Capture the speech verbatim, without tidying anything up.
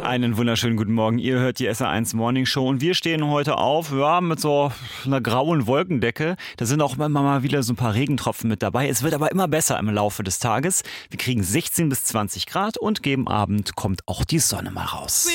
Einen wunderschönen guten Morgen. Ihr hört die S R eins Morning Show und wir stehen heute auf, ja, mit so einer grauen Wolkendecke. Da sind auch immer mal wieder so ein paar Regentropfen mit dabei. Es wird aber immer besser im Laufe des Tages. Wir kriegen sechzehn bis zwanzig Grad und gegen Abend kommt auch die Sonne mal raus.